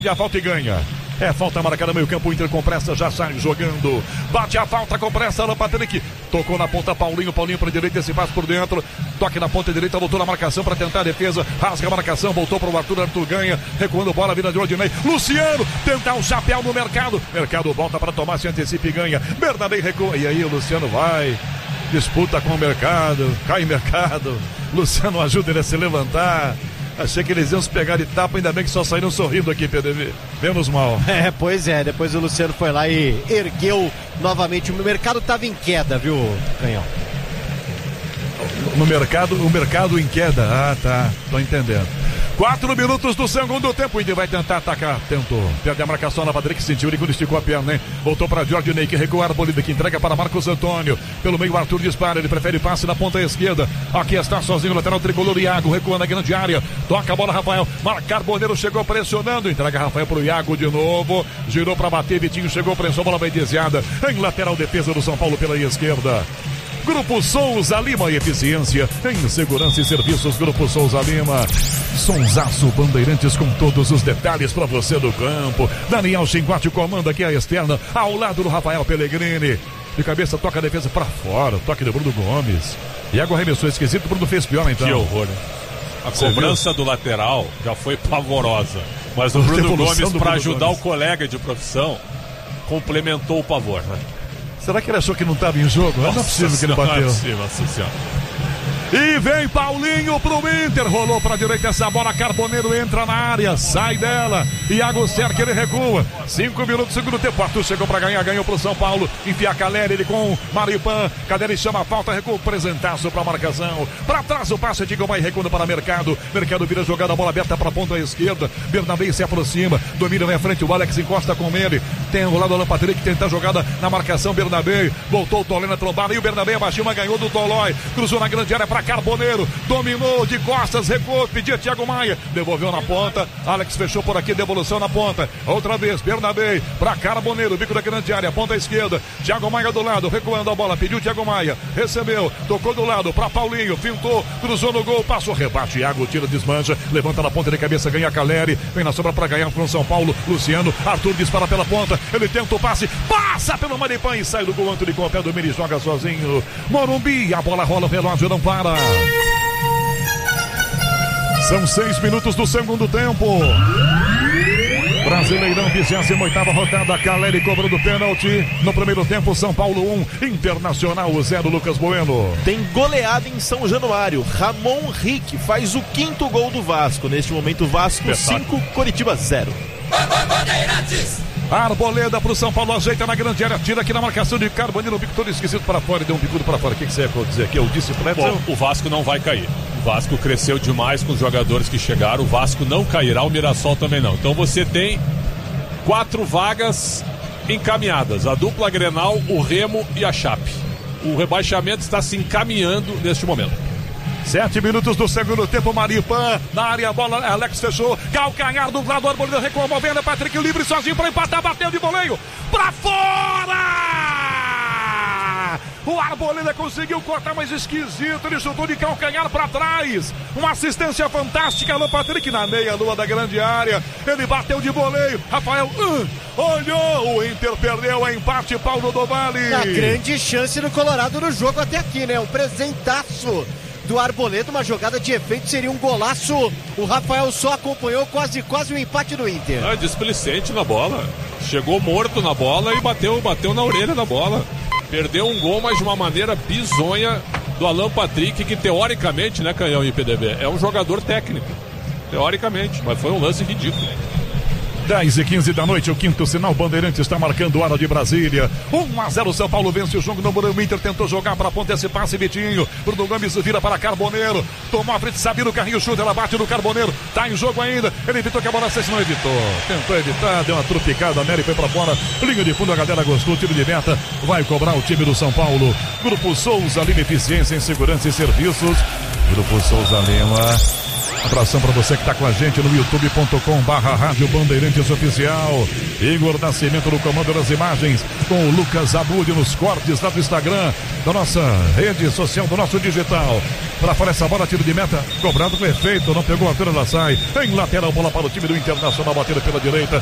E a falta e ganha. É falta marcada no meio campo, o Inter com pressa, já sai jogando. Bate a falta com pressa, Alan Patrick. Tocou na ponta, Paulinho para a direita, esse passo por dentro. Toque na ponta direita, voltou na marcação para tentar a defesa. Rasga a marcação, voltou para o Arthur ganha. Recuando bola, vira de Rodinei. Luciano, tentar um chapéu no Mercado. Mercado volta para tomar, se antecipa e ganha. Bernabé recua. E aí o Luciano vai. Disputa com o Mercado. Cai Mercado. Luciano ajuda ele a se levantar. Achei que eles iam se pegar de tapa, ainda bem que só saíram sorrindo aqui, PDV. Menos mal. Pois é, depois o Luciano foi lá e ergueu novamente. O Mercado estava em queda, viu, Canhão? O mercado em queda. Ah, tá, tô entendendo. 4 minutos do segundo tempo, o Inter vai tentar atacar, tentou, perde a marcação na Patrick, sentiu ele quando esticou a perna, hein? Voltou para Jorge Ney, que recua a Arboleda, que entrega para Marcos Antônio, pelo meio Arthur dispara, ele prefere passe na ponta esquerda, aqui está sozinho o lateral tricolor Iago, recua na grande área, toca a bola Rafael, Carboneiro chegou pressionando, entrega Rafael para o Iago de novo, girou para bater, Vitinho chegou, prensou, bola bem desviada, em lateral defesa do São Paulo pela esquerda. Grupo Souza Lima e Eficiência em Segurança e Serviços. Grupo Souza Lima. Sonsaço Bandeirantes com todos os detalhes para você do campo. Daniel Chinguate comanda aqui a externa ao lado do Rafael Pellegrini. De cabeça toca a defesa para fora. Toque do Bruno Gomes. Iago arremessou esquisito. Bruno fez pior então. Que horror. A cobrança do lateral já foi pavorosa. Mas o Bruno Gomes, para ajudar o colega de profissão, complementou o pavor, né? Será que ele achou que não estava em jogo? Não é possível que ele bateu. Não é possível, nossa senhora. E vem Paulinho pro Inter, rolou pra direita essa bola, Carboneiro entra na área, sai dela, Iago Serque, ele recua, 5 minutos, segundo tempo, Arthur chegou pra ganhar, ganhou pro São Paulo, enfia a Caleri, ele com Maripan, Caleri chama a falta, recua, presentaço pra marcação, pra trás o passe de Gomai, recua para Mercado vira jogada, bola aberta pra ponta esquerda, Bernabé se aproxima, domina na frente, o Alex encosta com ele, tem o lado do Alan Patrick, tenta a jogada na marcação, Bernabé, voltou o Tolé na trombada, e o Bernabé abaixou, mas ganhou do Tolói, cruzou na grande área pra Carboneiro, dominou de costas, recuou, pedia Thiago Maia, devolveu na ponta, Alex fechou por aqui, devolução na ponta, outra vez, Bernabé, pra Carboneiro, bico da grande área, ponta esquerda, Thiago Maia do lado, recuando a bola, pediu Thiago Maia, recebeu, tocou do lado, pra Paulinho, fintou, cruzou no gol, passou, rebate, Iago, tira, desmancha, levanta na ponta de cabeça, ganha Caleri, vem na sobra pra ganhar com São Paulo, Luciano, Arthur dispara pela ponta, ele tenta o passe, passa pelo Maripan e sai do gol, Antônio com o pé do Miri, joga sozinho, Morumbi, a bola rola, o relógio não para. São 6 minutos do segundo tempo. Brasileirão, 28ª rodada, Caleri cobrando pênalti. No primeiro tempo, São Paulo 1, Internacional 0, Lucas Bueno. Tem goleada em São Januário. Ramon Rick faz o 5º gol do Vasco. Neste momento, Vasco 5, Coritiba 0. Arboleda pro São Paulo, ajeita na grande área, tira aqui na marcação de Carboneiro, o bico todo esquisito para fora, deu um bicudo para fora. O que você ia dizer aqui? Eu disse para o Vasco não vai cair. O Vasco cresceu demais com os jogadores que chegaram. O Vasco não cairá, o Mirassol também não. Então você tem 4 vagas encaminhadas: a dupla Grenal, o Remo e a Chape. O rebaixamento está se encaminhando neste momento. 7 minutos do segundo tempo, Maripan na área, a bola, Alex fechou, calcanhar do lado, Arboleda recua, movendo, Patrick livre, sozinho para empatar, bateu de voleio, pra fora! O Arboleda conseguiu cortar, mas esquisito, ele chutou de calcanhar para trás, uma assistência fantástica no Patrick na meia-lua da grande área, ele bateu de voleio, Rafael, olhou, o Inter perdeu a empate, Paulo do Vale. A grande chance do Colorado no jogo até aqui, né, um presentaço do Arboleda, uma jogada de efeito, seria um golaço. O Rafael só acompanhou quase o empate do Inter. Displicente na bola, chegou morto na bola e bateu na orelha da bola. Perdeu um gol, mas de uma maneira bizonha do Alan Patrick, que teoricamente, né, Canhão e PDB, é um jogador técnico. Teoricamente, mas foi um lance ridículo. 10h15 da noite, o 5º sinal, Bandeirantes está marcando hora de Brasília. 1-0, São Paulo vence o jogo no Morumbi. Inter tentou jogar para a ponta, esse passe, Vitinho. Bruno Gomes vira para Carboneiro. Tomou a frente, Sabino, o carrinho chuta, ela bate no Carboneiro. Tá em jogo ainda. Ele evitou que a bola saísse, não evitou. Tentou evitar, deu uma tropicada, Nery foi para fora. Linha de fundo, a galera gostou, tiro de meta. Vai cobrar o time do São Paulo. Grupo Souza Lima, Eficiência em Segurança e Serviços. Grupo Souza Lima. Abração para você que está com a gente no youtube.com/Rádio Bandeirantes Oficial. Igor Nascimento no comando das imagens, com o Lucas Abud nos cortes lá do Instagram, da nossa rede social, do nosso digital. Para fora essa bola, tiro de meta, cobrado com efeito, não pegou a altura, ela sai. Em lateral, bola para o time do Internacional, batendo pela direita.